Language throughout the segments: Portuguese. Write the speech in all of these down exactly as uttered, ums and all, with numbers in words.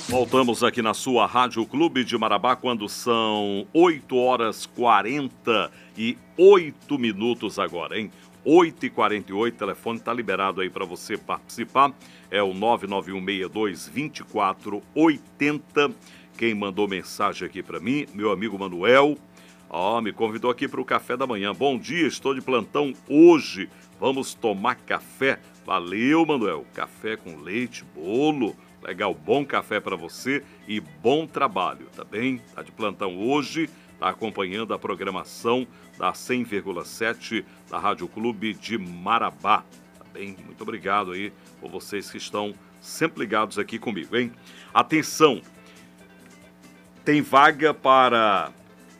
Voltamos aqui na sua Rádio Clube de Marabá, quando são oito horas e quarenta e oito minutos agora, hein? oito e quarenta e oito, o telefone está liberado aí para você participar. É o nove nove um seis dois, dois quatro oito zero. Quem mandou mensagem aqui para mim, meu amigo Manuel, ó, me convidou aqui para o café da manhã. Bom dia, estou de plantão hoje. Vamos tomar café. Valeu, Manuel. Café com leite, bolo. Legal, bom café para você e bom trabalho, tá bem? Tá de plantão hoje, tá acompanhando a programação da cem vírgula sete da Rádio Clube de Marabá, tá bem? Muito obrigado aí por vocês que estão sempre ligados aqui comigo, hein? Atenção, tem vaga para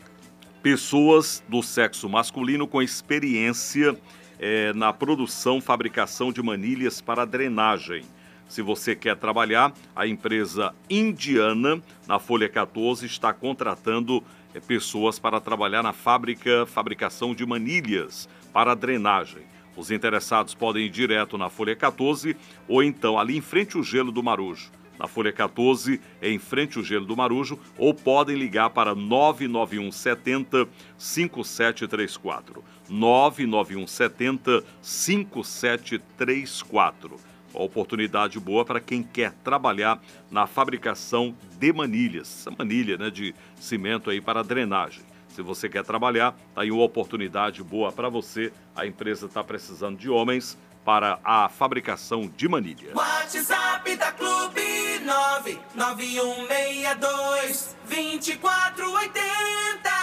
pessoas do sexo masculino com experiência é, na produção, fabricação de manilhas para drenagem. Se você quer trabalhar, a empresa indiana, na Folha quatorze, está contratando é, pessoas para trabalhar na fábrica, fabricação de manilhas para drenagem. Os interessados podem ir direto na Folha quatorze ou então ali em frente ao Gelo do Marujo. Na Folha quatorze, em frente ao Gelo do Marujo, ou podem ligar para nove nove um sete zero, cinco sete três quatro. nove nove um sete zero, cinco sete três quatro. Uma oportunidade boa para quem quer trabalhar na fabricação de manilhas. Essa manilha, né, de cimento aí para drenagem. Se você quer trabalhar, tá aí uma oportunidade boa para você. A empresa está precisando de homens para a fabricação de manilha. WhatsApp da Clube nove nove um seis dois, dois quatro oito zero.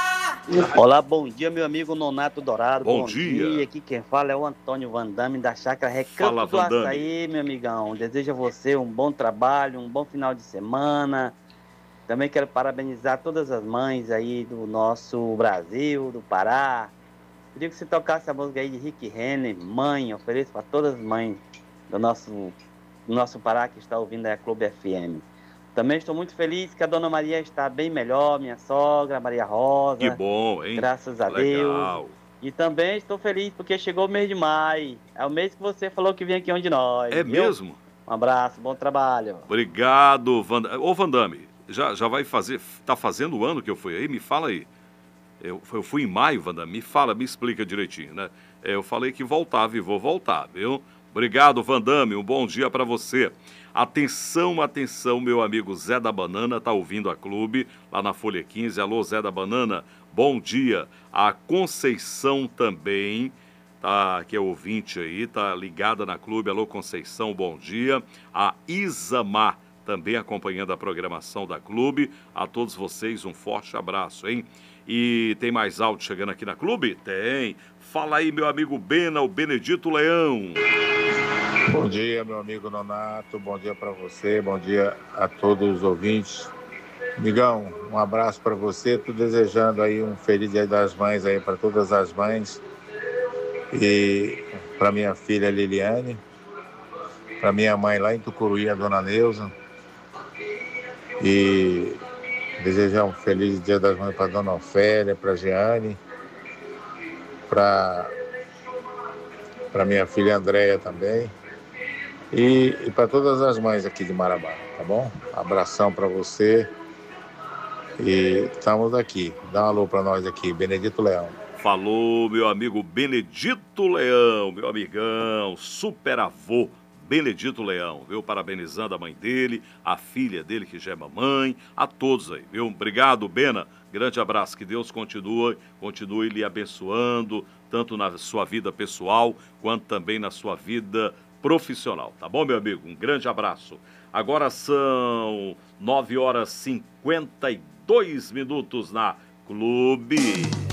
Olá, bom dia, meu amigo Nonato Dourado. Bom, bom dia. dia. Aqui quem fala é o Antônio Vandame da Chácara Recanto Fala, do Vandame. Açaí, meu amigão. Desejo a você um bom trabalho, um bom final de semana. Também quero parabenizar todas as mães aí do nosso Brasil, do Pará. Queria que você tocasse a música aí de Rick Renner, Mãe. Ofereço para todas as mães do nosso, do nosso Pará que está ouvindo a Clube F M. Também estou muito feliz que a Dona Maria está bem melhor, minha sogra, Maria Rosa. Que bom, hein? Graças a Legal. Deus. E também estou feliz porque chegou o mês de maio. É o mês que você falou que vinha aqui onde nós. É viu? mesmo? Um abraço, bom trabalho. Obrigado, Vandame. Ô, Vandame, já, já vai fazer, tá fazendo o ano que eu fui aí? Me fala aí. Eu, eu fui em maio, Vandame, me fala, me explica direitinho, né? Eu falei que voltava e vou voltar, viu? Obrigado, Vandame, um bom dia para você. Atenção, atenção, meu amigo Zé da Banana, tá ouvindo a Clube, lá na Folha quinze. Alô, Zé da Banana, bom dia. A Conceição também, tá, que é ouvinte aí, tá ligada na Clube. Alô, Conceição, bom dia. A Isamar, também acompanhando a programação da Clube. A todos vocês, um forte abraço, hein? E tem mais áudio chegando aqui na Clube? Tem. Fala aí, meu amigo Bena, o Benedito Leão. Bom dia, meu amigo Nonato, bom dia para você, bom dia a todos os ouvintes. Migão, um abraço para você, tô desejando aí um feliz Dia das Mães aí para todas as mães e para minha filha Liliane, para minha mãe lá em Tucuruí, a Dona Neuza, e desejar um feliz Dia das Mães para Dona Ofélia, para Jeane, para para minha filha Andréia também. E, e para todas as mães aqui de Marabá, tá bom? Abração para você. E estamos aqui. Dá um alô para nós aqui, Benedito Leão. Falou, meu amigo Benedito Leão, meu amigão, super avô Benedito Leão, viu? Parabenizando a mãe dele, a filha dele que já é mamãe, a todos aí, viu? Obrigado, Bena. Grande abraço, que Deus continue, continue lhe abençoando, tanto na sua vida pessoal, quanto também na sua vida profissional, tá bom, meu amigo? Um grande abraço. Agora são nove horas e cinquenta e dois minutos na Clube.